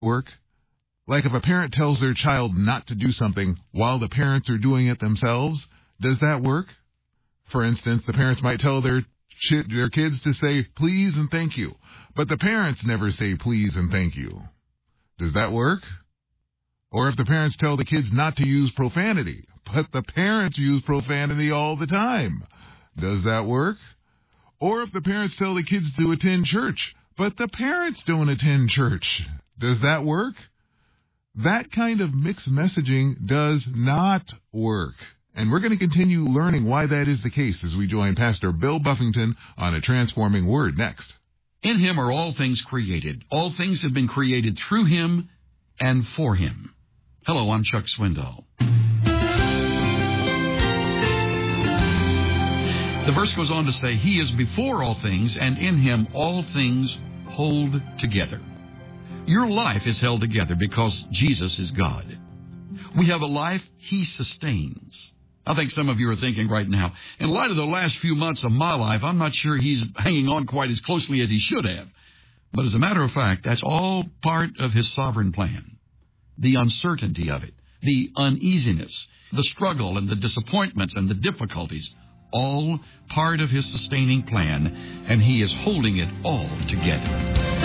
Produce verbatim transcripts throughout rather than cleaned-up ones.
work? Like if a parent tells their child not to do something while the parents are doing it themselves, does that work? For instance, the parents might tell their ch- their kids to say please and thank you, but the parents never say please and thank you. Does that work? Or if the parents tell the kids not to use profanity, but the parents use profanity all the time, does that work? Or if the parents tell the kids to attend church, but the parents don't attend church, does that work? That kind of mixed messaging does not work. And we're going to continue learning why that is the case as we join Pastor Bill Buffington on A Transforming Word next. In him are all things created. All things have been created through him and for him. Hello, I'm Chuck Swindoll. The verse goes on to say, he is before all things, and in him all things hold together. Your life is held together because Jesus is God. We have a life he sustains. I think some of you are thinking right now, in light of the last few months of my life, I'm not sure he's hanging on quite as closely as he should have. But as a matter of fact, that's all part of his sovereign plan. The uncertainty of it, the uneasiness, the struggle and the disappointments and the difficulties, all part of his sustaining plan, and he is holding it all together.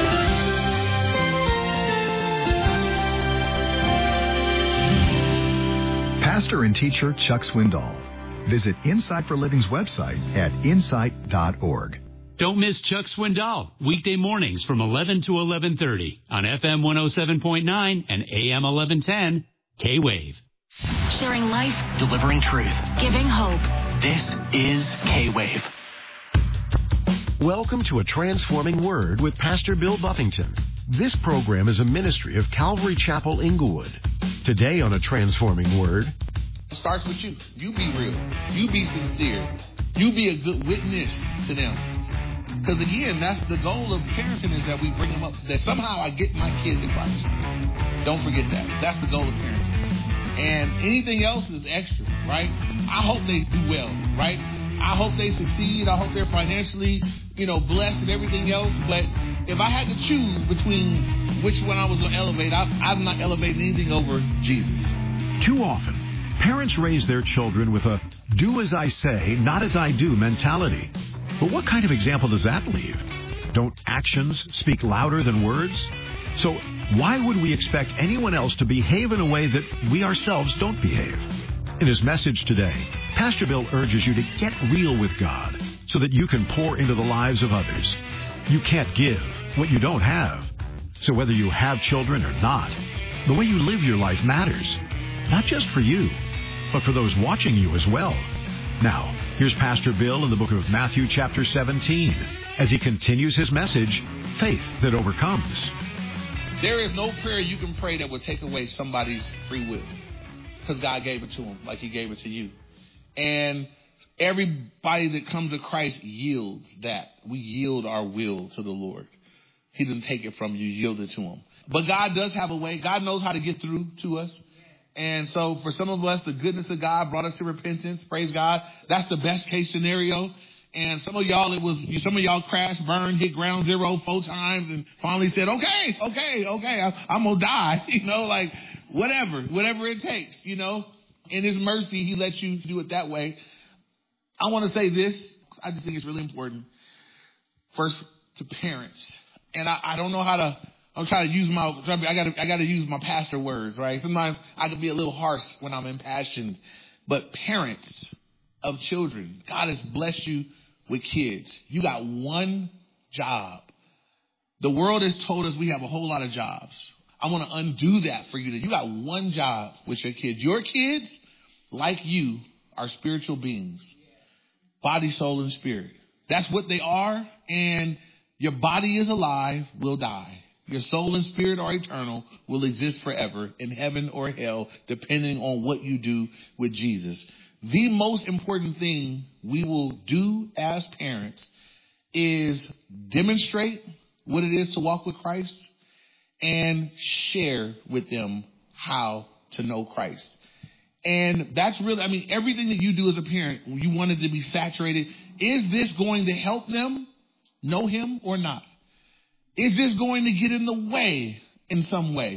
Pastor and teacher Chuck Swindoll. Visit Insight for Living's website at insight dot org. Don't miss Chuck Swindoll, weekday mornings from eleven to eleven thirty on F M one oh seven point nine and A M eleven ten, K-Wave. Sharing life, delivering truth, giving hope. This is K-Wave. Welcome to A Transforming Word with Pastor Bill Buffington. This program is a ministry of Calvary Chapel, Inglewood. Today on A Transforming Word. It starts with you. You be real. You be sincere. You be a good witness to them. Because again, that's the goal of parenting, is that we bring them up, that somehow I get my kid to Christ. Don't forget that. That's the goal of parenting. And anything else is extra, right? I hope they do well, right? I hope they succeed. I hope they're financially, you know, blessed and everything else. But if I had to choose between which one I was going to elevate, I, I'm not elevating anything over Jesus. Too often, parents raise their children with a do as I say, not as I do mentality. But what kind of example does that leave? Don't actions speak louder than words? So why would we expect anyone else to behave in a way that we ourselves don't behave? In his message today, Pastor Bill urges you to get real with God so that you can pour into the lives of others. You can't give what you don't have. So whether you have children or not, the way you live your life matters, not just for you, but for those watching you as well. Now, here's Pastor Bill in the book of Matthew chapter seventeen as he continues his message, Faith That Overcomes. There is no prayer you can pray that will take away somebody's free will, because God gave it to them like he gave it to you. And everybody that comes to Christ yields that. We yield our will to the Lord. He doesn't take it from you, yield it to him. But God does have a way. God knows how to get through to us. And so for some of us, the goodness of God brought us to repentance. Praise God. That's the best case scenario. And some of y'all, it was, some of y'all crashed, burned, hit ground zero four times and finally said, okay, okay, okay, I, I'm going to die. You know, like whatever, whatever it takes, you know. In his mercy, he lets you do it that way. I want to say this. I just think it's really important. First, to parents. And I, I don't know how to, I'm trying to use my, I got to, I got to use my pastor words, right? Sometimes I can be a little harsh when I'm impassioned. But parents of children, God has blessed you with kids. You got one job. The world has told us we have a whole lot of jobs. I want to undo that for you. That you got one job with your kids. Your kids, like you, are spiritual beings. Body, soul, and spirit. That's what they are. And your body is alive, will die. Your soul and spirit are eternal, will exist forever in heaven or hell, depending on what you do with Jesus. The most important thing we will do as parents is demonstrate what it is to walk with Christ and share with them how to know Christ. And that's really, I mean, everything that you do as a parent, you want it to be saturated. Is this going to help them know him or not? Is this going to get in the way in some way.